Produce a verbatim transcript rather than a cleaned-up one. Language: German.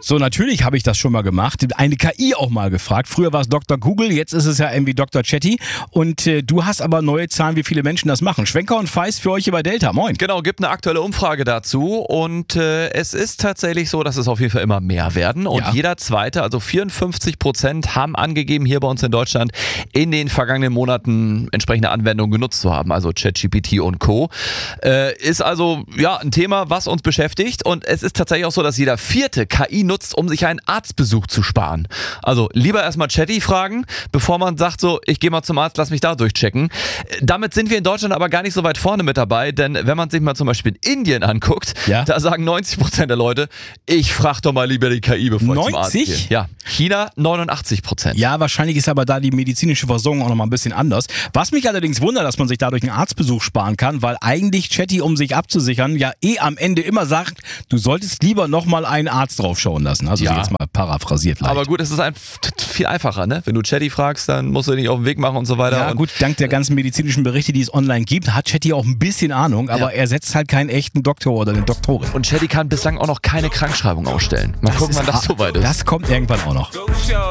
So, natürlich habe ich das schon mal gemacht. Eine K I auch mal gefragt. Früher war es Doktor Google, jetzt ist es ja irgendwie Doktor Chatty. Und äh, du hast aber neue Zahlen, wie viele Menschen das machen. Schwenker und Feist für euch hier bei Delta. Moin. Genau, gibt eine aktuelle Umfrage dazu. Und äh, es ist tatsächlich so, dass es auf jeden Fall immer mehr werden. Und Ja. jeder Zweite, also vierundfünfzig Prozent, haben angegeben, hier bei uns in Deutschland in den vergangenen Monaten entsprechende Anwendungen genutzt zu haben. Also ChatGPT und Co. Äh, ist also ja ein Thema, was uns beschäftigt. Und es ist tatsächlich auch so, dass jeder Vierte K I nutzt, um sich einen Arztbesuch zu sparen. Also lieber erstmal Chatty fragen, bevor man sagt so, ich gehe mal zum Arzt, lass mich da durchchecken. Damit sind wir in Deutschland aber gar nicht so weit vorne mit dabei, denn wenn man sich mal zum Beispiel in Indien anguckt, Ja. da sagen neunzig Prozent der Leute, ich frage doch mal lieber die K I, bevor ich zum Arzt gehe. neunzig? Ja, China neunundachtzig Prozent. Ja, wahrscheinlich ist aber da die medizinische Versorgung auch nochmal ein bisschen anders. Was mich allerdings wundert, dass man sich dadurch einen Arztbesuch sparen kann, weil eigentlich Chatty, um sich abzusichern, ja eh am Ende immer sagt, du solltest lieber nochmal einen Arzt draufschauen lassen. Also Ja. jetzt mal paraphrasiert leicht. Aber gut, es ist ein, viel einfacher, ne? Wenn du Chatty fragst, dann musst du dich auf den Weg machen und so weiter. Ja und gut, dank der ganzen medizinischen Berichte, die es online gibt, hat Chatty auch ein bisschen Ahnung, aber Ja. er setzt halt keinen echten Doktor oder eine Doktorin. Und Chatty kann bislang auch noch keine Krankschreibung ausstellen. Mal gucken, ist wann das ha- soweit ist. Das kommt irgendwann auch noch.